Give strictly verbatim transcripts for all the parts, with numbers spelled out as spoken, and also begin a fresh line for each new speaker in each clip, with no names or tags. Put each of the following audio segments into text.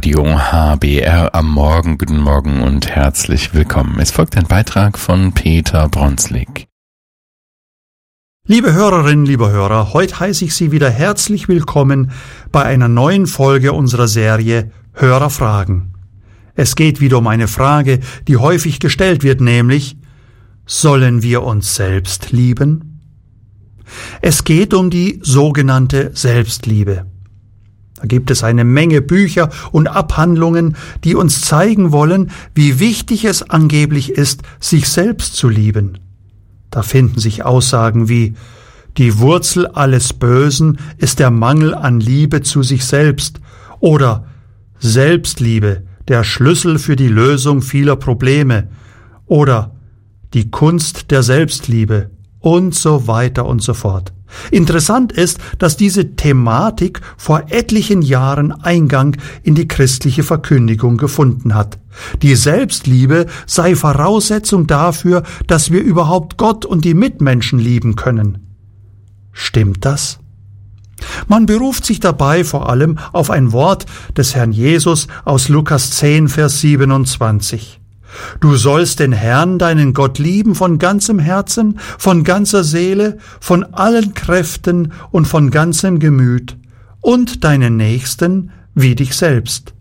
Radio H B R am Morgen. Guten Morgen und herzlich willkommen. Es folgt ein Beitrag von Peter Bronslik.
Liebe Hörerinnen, liebe Hörer, heute heiße ich Sie wieder herzlich willkommen bei einer neuen Folge unserer Serie Hörerfragen. Es geht wieder um eine Frage, die häufig gestellt wird, nämlich: Sollen wir uns selbst lieben? Es geht um die sogenannte Selbstliebe. Da gibt es eine Menge Bücher und Abhandlungen, die uns zeigen wollen, wie wichtig es angeblich ist, sich selbst zu lieben. Da finden sich Aussagen wie: Die Wurzel alles Bösen ist der Mangel an Liebe zu sich selbst, oder Selbstliebe, der Schlüssel für die Lösung vieler Probleme, oder die Kunst der Selbstliebe und so weiter und so fort. Interessant ist, dass diese Thematik vor etlichen Jahren Eingang in die christliche Verkündigung gefunden hat. Die Selbstliebe sei Voraussetzung dafür, dass wir überhaupt Gott und die Mitmenschen lieben können. Stimmt das? Man beruft sich dabei vor allem auf ein Wort des Herrn Jesus aus Lukas zehn, Vers siebenundzwanzig. Du sollst den Herrn, deinen Gott, lieben von ganzem Herzen, von ganzer Seele, von allen Kräften und von ganzem Gemüt und deinen Nächsten wie dich selbst.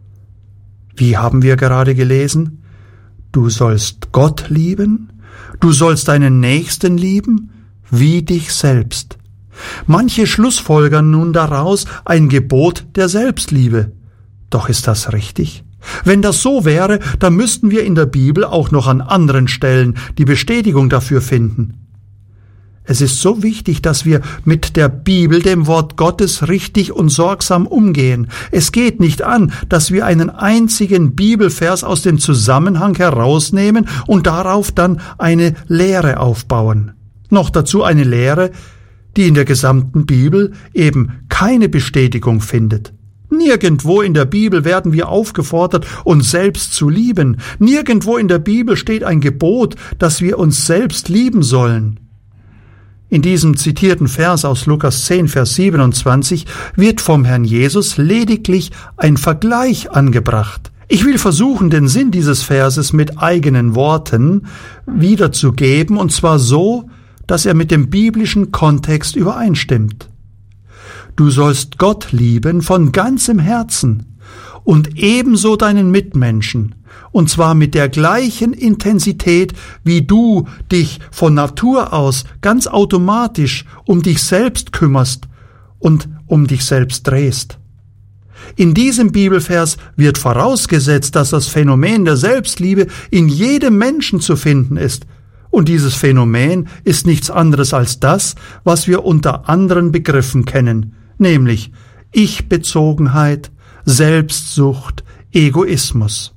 Wie haben wir gerade gelesen? Du sollst Gott lieben, du sollst deinen Nächsten lieben wie dich selbst. Manche schlussfolgern nun daraus ein Gebot der Selbstliebe. Doch ist das richtig? Wenn das so wäre, dann müssten wir in der Bibel auch noch an anderen Stellen die Bestätigung dafür finden. Es ist so wichtig, dass wir mit der Bibel, dem Wort Gottes, richtig und sorgsam umgehen. Es geht nicht an, dass wir einen einzigen Bibelvers aus dem Zusammenhang herausnehmen und darauf dann eine Lehre aufbauen. Noch dazu eine Lehre, die in der gesamten Bibel eben keine Bestätigung findet. Nirgendwo in der Bibel werden wir aufgefordert, uns selbst zu lieben. Nirgendwo in der Bibel steht ein Gebot, dass wir uns selbst lieben sollen. In diesem zitierten Vers aus Lukas zehn, Vers siebenundzwanzig wird vom Herrn Jesus lediglich ein Vergleich angebracht. Ich will versuchen, den Sinn dieses Verses mit eigenen Worten wiederzugeben, und zwar so, dass er mit dem biblischen Kontext übereinstimmt. Du sollst Gott lieben von ganzem Herzen und ebenso deinen Mitmenschen, und zwar mit der gleichen Intensität, wie du dich von Natur aus ganz automatisch um dich selbst kümmerst und um dich selbst drehst. In diesem Bibelvers wird vorausgesetzt, dass das Phänomen der Selbstliebe in jedem Menschen zu finden ist. Und dieses Phänomen ist nichts anderes als das, was wir unter anderen Begriffen kennen, nämlich Ich-Bezogenheit, Selbstsucht, Egoismus.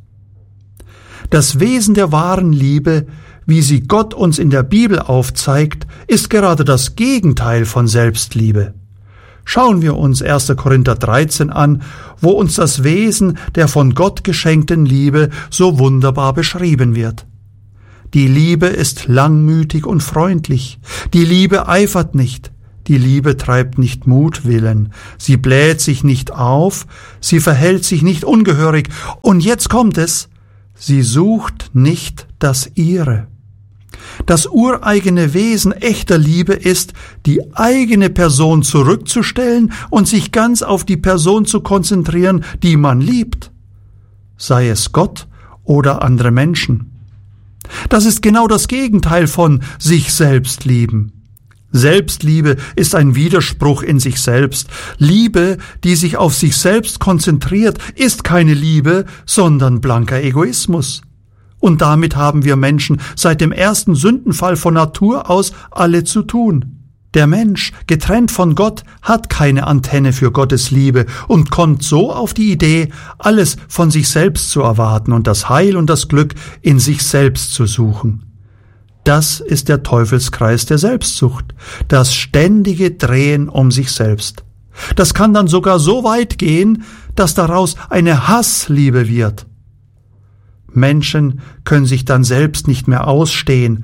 Das Wesen der wahren Liebe, wie sie Gott uns in der Bibel aufzeigt, ist gerade das Gegenteil von Selbstliebe. Schauen wir uns erster Korinther dreizehn an, wo uns das Wesen der von Gott geschenkten Liebe so wunderbar beschrieben wird. Die Liebe ist langmütig und freundlich. Die Liebe eifert nicht. Die Liebe treibt nicht Mutwillen. Sie bläht sich nicht auf. Sie verhält sich nicht ungehörig. Und jetzt kommt es. Sie sucht nicht das Ihre. Das ureigene Wesen echter Liebe ist, die eigene Person zurückzustellen und sich ganz auf die Person zu konzentrieren, die man liebt. Sei es Gott oder andere Menschen. Das ist genau das Gegenteil von sich selbst lieben. Selbstliebe ist ein Widerspruch in sich selbst. Liebe, die sich auf sich selbst konzentriert, ist keine Liebe, sondern blanker Egoismus. Und damit haben wir Menschen seit dem ersten Sündenfall von Natur aus alle zu tun. Der Mensch, getrennt von Gott, hat keine Antenne für Gottes Liebe und kommt so auf die Idee, alles von sich selbst zu erwarten und das Heil und das Glück in sich selbst zu suchen. Das ist der Teufelskreis der Selbstsucht, das ständige Drehen um sich selbst. Das kann dann sogar so weit gehen, dass daraus eine Hassliebe wird. Menschen können sich dann selbst nicht mehr ausstehen,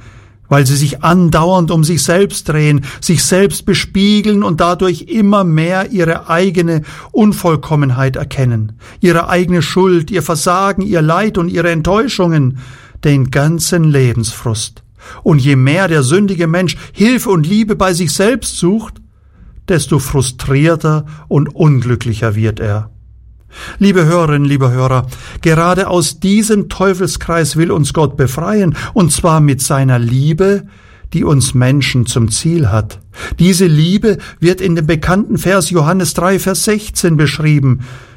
weil sie sich andauernd um sich selbst drehen, sich selbst bespiegeln und dadurch immer mehr ihre eigene Unvollkommenheit erkennen, ihre eigene Schuld, ihr Versagen, ihr Leid und ihre Enttäuschungen, den ganzen Lebensfrust. Und je mehr der sündige Mensch Hilfe und Liebe bei sich selbst sucht, desto frustrierter und unglücklicher wird er. Liebe Hörerinnen, liebe Hörer, gerade aus diesem Teufelskreis will uns Gott befreien, und zwar mit seiner Liebe, die uns Menschen zum Ziel hat. Diese Liebe wird in dem bekannten Vers Johannes drei, Vers sechzehn beschrieben.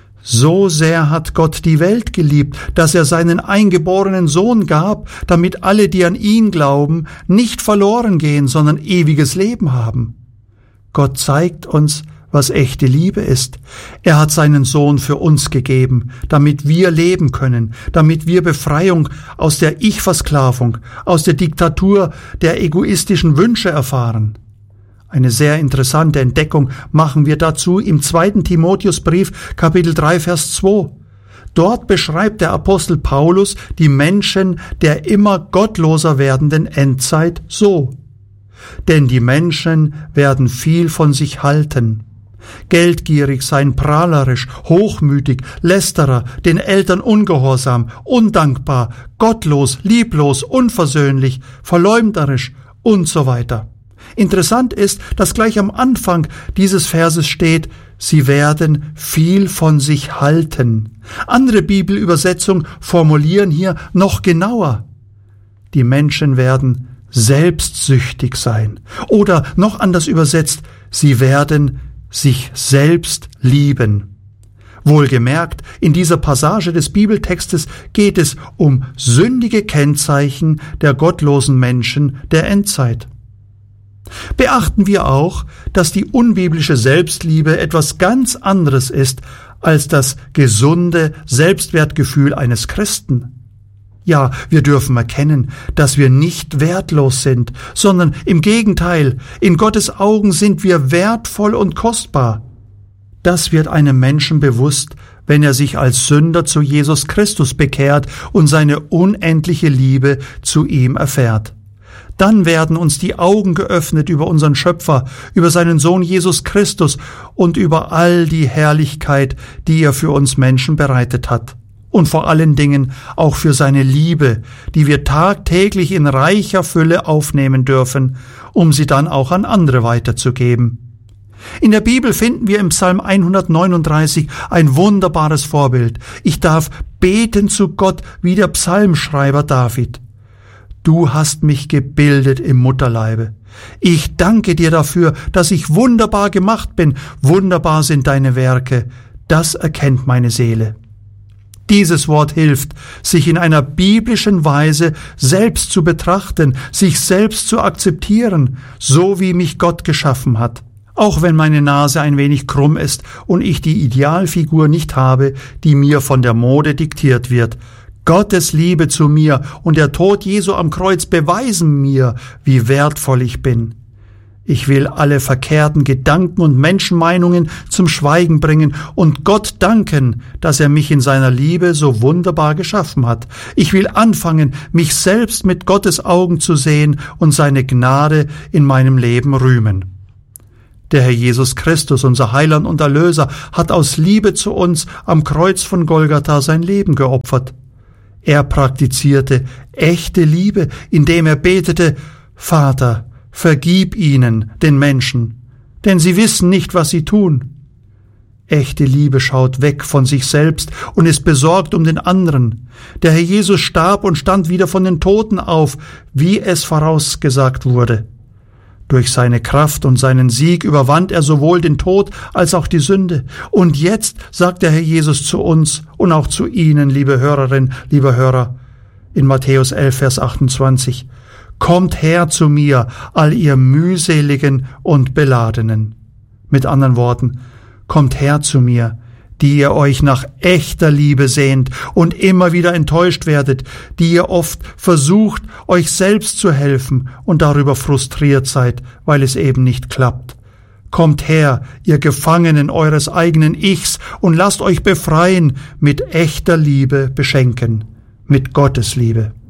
So sehr hat Gott die Welt geliebt, dass er seinen eingeborenen Sohn gab, damit alle, die an ihn glauben, nicht verloren gehen, sondern ewiges Leben haben. Gott zeigt uns, was echte Liebe ist. Er hat seinen Sohn für uns gegeben, damit wir leben können, damit wir Befreiung aus der Ich-Versklavung, aus der Diktatur der egoistischen Wünsche erfahren. Eine sehr interessante Entdeckung machen wir dazu im zweiten Timotheusbrief, Kapitel drei, Vers zwei. Dort beschreibt der Apostel Paulus die Menschen der immer gottloser werdenden Endzeit so: Denn die Menschen werden viel von sich halten, geldgierig sein, prahlerisch, hochmütig, Lästerer, den Eltern ungehorsam, undankbar, gottlos, lieblos, unversöhnlich, verleumderisch und so weiter. Interessant ist, dass gleich am Anfang dieses Verses steht, sie werden viel von sich halten. Andere Bibelübersetzungen formulieren hier noch genauer: Die Menschen werden selbstsüchtig sein. Oder noch anders übersetzt, sie werden sich selbst lieben. Wohlgemerkt, in dieser Passage des Bibeltextes geht es um sündige Kennzeichen der gottlosen Menschen der Endzeit. Beachten wir auch, dass die unbiblische Selbstliebe etwas ganz anderes ist als das gesunde Selbstwertgefühl eines Christen. Ja, wir dürfen erkennen, dass wir nicht wertlos sind, sondern im Gegenteil, in Gottes Augen sind wir wertvoll und kostbar. Das wird einem Menschen bewusst, wenn er sich als Sünder zu Jesus Christus bekehrt und seine unendliche Liebe zu ihm erfährt. Dann werden uns die Augen geöffnet über unseren Schöpfer, über seinen Sohn Jesus Christus und über all die Herrlichkeit, die er für uns Menschen bereitet hat. Und vor allen Dingen auch für seine Liebe, die wir tagtäglich in reicher Fülle aufnehmen dürfen, um sie dann auch an andere weiterzugeben. In der Bibel finden wir im Psalm hundertneununddreißig ein wunderbares Vorbild. Ich darf beten zu Gott wie der Psalmschreiber David. Du hast mich gebildet im Mutterleibe. Ich danke dir dafür, dass ich wunderbar gemacht bin. Wunderbar sind deine Werke. Das erkennt meine Seele. Dieses Wort hilft, sich in einer biblischen Weise selbst zu betrachten, sich selbst zu akzeptieren, so wie mich Gott geschaffen hat. Auch wenn meine Nase ein wenig krumm ist und ich die Idealfigur nicht habe, die mir von der Mode diktiert wird. Gottes Liebe zu mir und der Tod Jesu am Kreuz beweisen mir, wie wertvoll ich bin. Ich will alle verkehrten Gedanken und Menschenmeinungen zum Schweigen bringen und Gott danken, dass er mich in seiner Liebe so wunderbar geschaffen hat. Ich will anfangen, mich selbst mit Gottes Augen zu sehen und seine Gnade in meinem Leben rühmen. Der Herr Jesus Christus, unser Heiland und Erlöser, hat aus Liebe zu uns am Kreuz von Golgatha sein Leben geopfert. Er praktizierte echte Liebe, indem er betete: Vater, vergib ihnen, den Menschen, denn sie wissen nicht, was sie tun. Echte Liebe schaut weg von sich selbst und ist besorgt um den anderen. Der Herr Jesus starb und stand wieder von den Toten auf, wie es vorausgesagt wurde. Durch seine Kraft und seinen Sieg überwand er sowohl den Tod als auch die Sünde. Und jetzt sagt der Herr Jesus zu uns und auch zu Ihnen, liebe Hörerinnen, liebe Hörer, in Matthäus elf, Vers achtundzwanzig, Kommt her zu mir, all ihr mühseligen und Beladenen. Mit anderen Worten, kommt her zu mir, die ihr euch nach echter Liebe sehnt und immer wieder enttäuscht werdet, die ihr oft versucht, euch selbst zu helfen und darüber frustriert seid, weil es eben nicht klappt. Kommt her, ihr Gefangenen eures eigenen Ichs, und lasst euch befreien, mit echter Liebe beschenken, mit Gottes Liebe.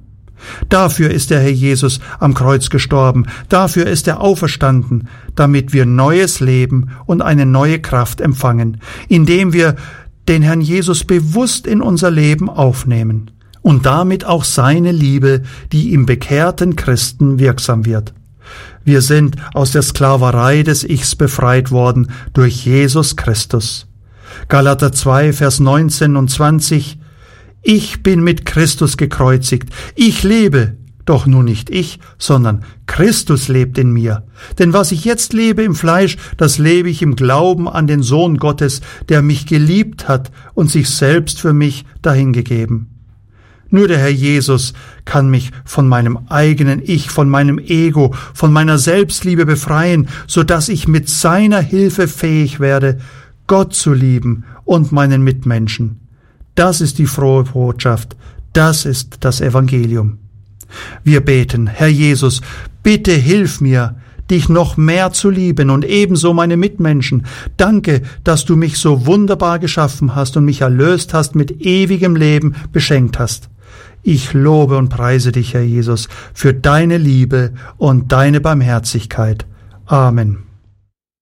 Dafür ist der Herr Jesus am Kreuz gestorben, dafür ist er auferstanden, damit wir neues Leben und eine neue Kraft empfangen, indem wir den Herrn Jesus bewusst in unser Leben aufnehmen und damit auch seine Liebe, die im bekehrten Christen wirksam wird. Wir sind aus der Sklaverei des Ichs befreit worden durch Jesus Christus. Galater zwei, Vers neunzehn und zwanzig: Ich bin mit Christus gekreuzigt, ich lebe, doch nun nicht ich, sondern Christus lebt in mir. Denn was ich jetzt lebe im Fleisch, das lebe ich im Glauben an den Sohn Gottes, der mich geliebt hat und sich selbst für mich dahingegeben. Nur der Herr Jesus kann mich von meinem eigenen Ich, von meinem Ego, von meiner Selbstliebe befreien, so dass ich mit seiner Hilfe fähig werde, Gott zu lieben und meinen Mitmenschen. Das ist die frohe Botschaft, das ist das Evangelium. Wir beten: Herr Jesus, bitte hilf mir, dich noch mehr zu lieben und ebenso meine Mitmenschen. Danke, dass du mich so wunderbar geschaffen hast und mich erlöst hast, mit ewigem Leben beschenkt hast. Ich lobe und preise dich, Herr Jesus, für deine Liebe und deine Barmherzigkeit. Amen.